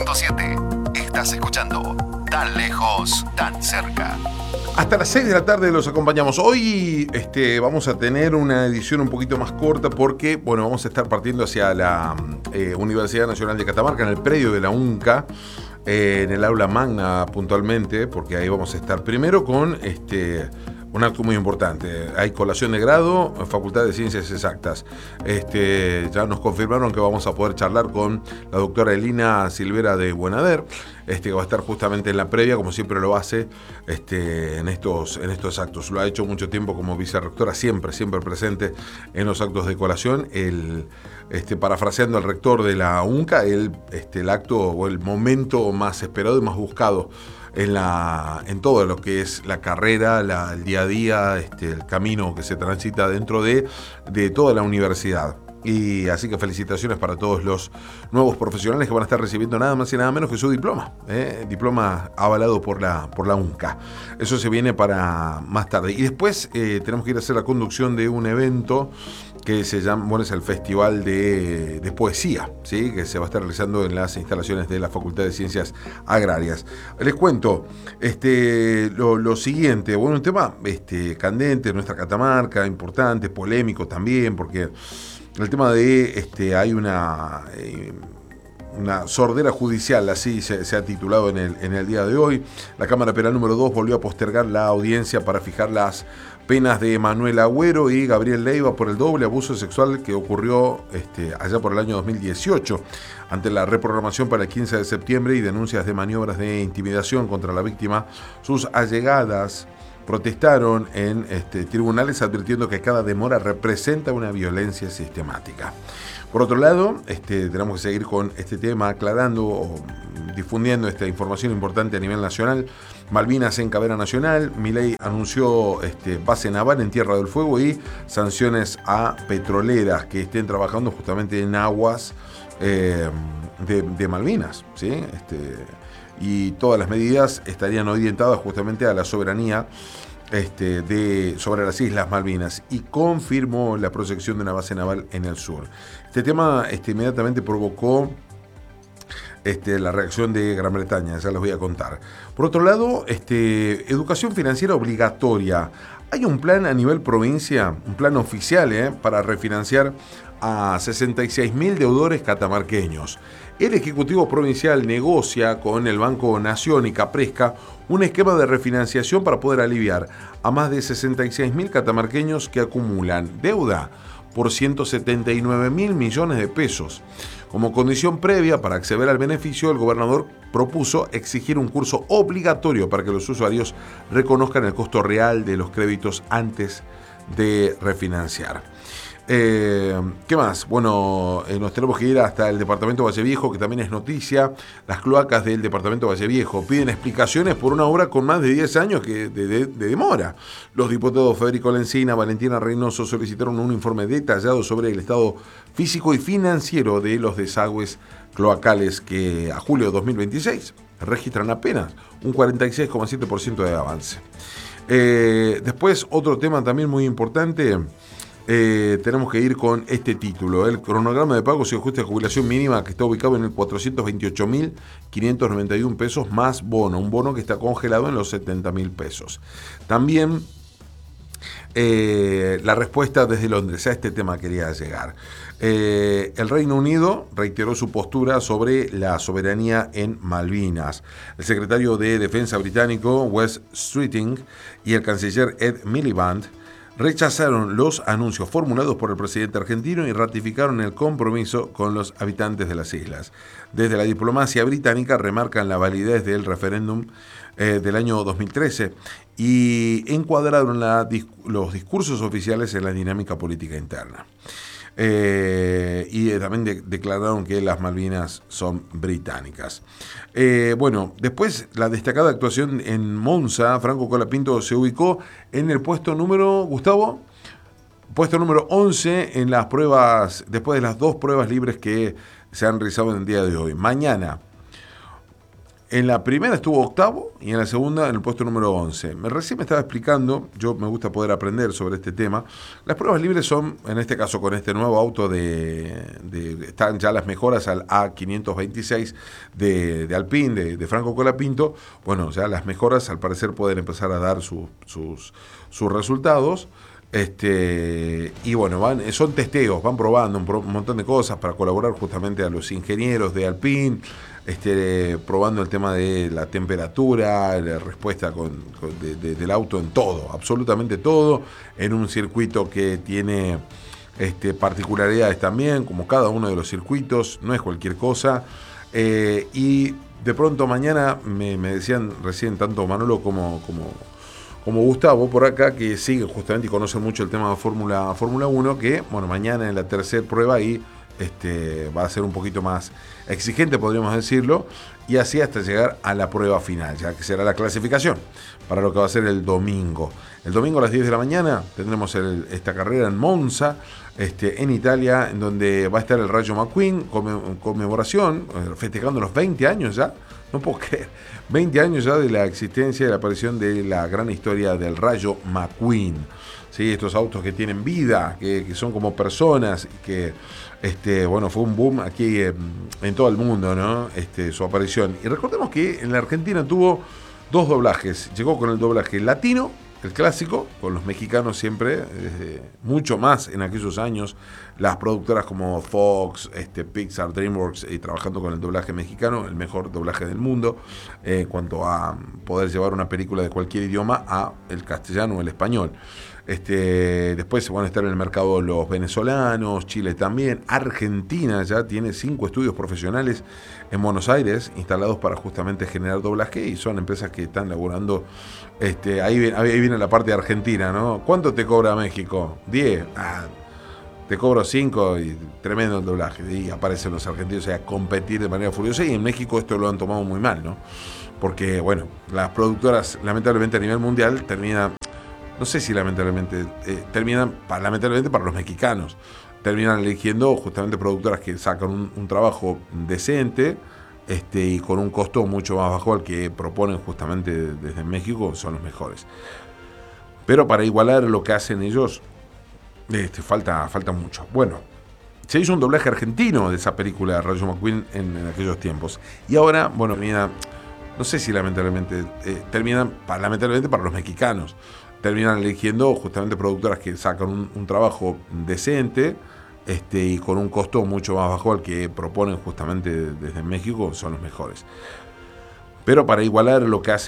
107.7. Estás escuchando Tan Lejos, Tan Cerca. Hasta las 6 de la tarde los acompañamos. Hoy vamos a tener una edición un poquito más corta porque, bueno, vamos a estar partiendo hacia la Universidad Nacional de Catamarca, en el predio de la UNCA, en el aula magna puntualmente, porque ahí vamos a estar primero con un acto muy importante. Hay colación de grado, Facultad de Ciencias Exactas. Ya nos confirmaron que vamos a poder charlar con la doctora Elina Silvera de Buenader, que va a estar justamente en la previa, como siempre lo hace en estos actos. Lo ha hecho mucho tiempo como vicerrectora, siempre presente en los actos de colación. Parafraseando al rector de la UNCA, el acto o el momento más esperado y más buscado en todo lo que es la carrera, el día a día, el camino que se transita dentro de toda la universidad. Y así que felicitaciones para todos los nuevos profesionales que van a estar recibiendo nada más y nada menos que su diploma, diploma avalado por la UNCA. Eso se viene para más tarde. Y después tenemos que ir a hacer la conducción de un evento que se llama, es el Festival de Poesía, ¿sí? Que se va a estar realizando en las instalaciones de la Facultad de Ciencias Agrarias. Les cuento lo siguiente, un tema candente en nuestra Catamarca, importante, polémico también, porque el tema de hay una sordera judicial, así se ha titulado en el día de hoy. La Cámara Penal número 2 volvió a postergar la audiencia para fijar las penas de Manuel Agüero y Gabriel Leiva por el doble abuso sexual que ocurrió allá por el año 2018. Ante la reprogramación para el 15 de septiembre y denuncias de maniobras de intimidación contra la víctima, sus allegadas protestaron en tribunales advirtiendo que cada demora representa una violencia sistemática. Por otro lado, tenemos que seguir con este tema, aclarando o difundiendo esta información importante a nivel nacional. Malvinas en cadena nacional. Milei anunció base naval en Tierra del Fuego y sanciones a petroleras que estén trabajando justamente en aguas de Malvinas, ¿sí? Y todas las medidas estarían orientadas justamente a la soberanía sobre las Islas Malvinas, y confirmó la proyección de una base naval en el sur. Este tema inmediatamente provocó la reacción de Gran Bretaña, ya les voy a contar. Por otro lado, educación financiera obligatoria. Hay un plan a nivel provincia, un plan oficial para refinanciar a 66.000 deudores catamarqueños. El Ejecutivo Provincial negocia con el Banco Nación y Capresca un esquema de refinanciación para poder aliviar a más de 66.000 catamarqueños que acumulan deuda por 179.000 millones de pesos. Como condición previa para acceder al beneficio, el gobernador propuso exigir un curso obligatorio para que los usuarios reconozcan el costo real de los créditos antes de refinanciar. ¿Qué más? Bueno, nos tenemos que ir hasta el departamento de Valle Viejo, que también es noticia. Las cloacas del departamento de Valle Viejo piden explicaciones por una obra con más de 10 años de demora. Los diputados Federico Lencina, Valentina Reynoso solicitaron un informe detallado sobre el estado físico y financiero de los desagües cloacales que a julio de 2026 registran apenas un 46,7% de avance. Después, otro tema también muy importante. Tenemos que ir con este título: el cronograma de pagos y ajuste de jubilación mínima, que está ubicado en el 428.591 pesos más bono, un bono que está congelado en los 70.000 pesos. También la respuesta desde Londres, a este tema quería llegar. El Reino Unido reiteró su postura sobre la soberanía en Malvinas. El secretario de Defensa británico Wes Streeting y el canciller Ed Miliband rechazaron los anuncios formulados por el presidente argentino y ratificaron el compromiso con los habitantes de las islas. Desde la diplomacia británica remarcan la validez del referéndum del año 2013 y encuadraron los discursos oficiales en la dinámica política interna. Y también declararon que las Malvinas son británicas. Después la destacada actuación en Monza, Franco Colapinto se ubicó en el puesto número, Gustavo, puesto número 11 en las pruebas, después de las 2 pruebas libres que se han realizado en el día de hoy. Mañana En la primera estuvo octavo y en la segunda en el puesto número 11. Recién me estaba explicando, yo me gusta poder aprender sobre este tema. Las pruebas libres son, en este caso con este nuevo auto están ya las mejoras al A526 de Alpine, de Franco Colapinto. Bueno, ya las mejoras al parecer pueden empezar a dar sus resultados. Y bueno, son testeos, van probando un montón de cosas para colaborar justamente a los ingenieros de Alpine, probando el tema de la temperatura, la respuesta del auto en todo, absolutamente todo, en un circuito que tiene particularidades también, como cada uno de los circuitos, no es cualquier cosa. Y de pronto mañana me decían recién tanto Manolo como Gustavo por acá, que siguen justamente y conocen mucho el tema de Fórmula 1, que bueno, mañana en la tercera prueba ahí va a ser un poquito más exigente, podríamos decirlo, y así hasta llegar a la prueba final, ya que será la clasificación para lo que va a ser el domingo. El domingo a las 10 de la mañana tendremos esta carrera en Monza, en Italia, en donde va a estar el Rayo McQueen, conmemoración, festejando los 20 años ya. No puedo creer, 20 años ya de la existencia y de la aparición de la gran historia del Rayo McQueen. ¿Sí? Estos autos que tienen vida, que son como personas, que bueno, fue un boom aquí en todo el mundo, ¿no? Su aparición. Y recordemos que en la Argentina tuvo dos doblajes. Llegó con el doblaje latino, el clásico, con los mexicanos siempre, mucho más en aquellos años, las productoras como Fox, Pixar, DreamWorks, y trabajando con el doblaje mexicano, el mejor doblaje del mundo, en cuanto a poder llevar una película de cualquier idioma a el castellano o el español. Después se van a estar en el mercado los venezolanos, Chile también, Argentina ya tiene 5 estudios profesionales en Buenos Aires instalados para justamente generar doblaje, y son empresas que están laburando. Ahí viene la parte de Argentina, ¿no? ¿Cuánto te cobra México? 10. Te cobro 5 y tremendo el doblaje. Y aparecen los argentinos a competir de manera furiosa, y en México esto lo han tomado muy mal, ¿no? Porque, bueno, las productoras, lamentablemente a nivel mundial, terminan, no sé si lamentablemente, lamentablemente para los mexicanos, terminan eligiendo justamente productoras que sacan un trabajo decente, y con un costo mucho más bajo al que proponen justamente desde México, son los mejores. Pero para igualar lo que hacen ellos, falta mucho. Bueno, se hizo un doblaje argentino de esa película de Rayo McQueen en aquellos tiempos. Y ahora, bueno, no sé si lamentablemente, lamentablemente para los mexicanos, terminan eligiendo justamente productoras que sacan un trabajo decente, y con un costo mucho más bajo al que proponen justamente desde México, son los mejores. Pero para igualar lo que hacen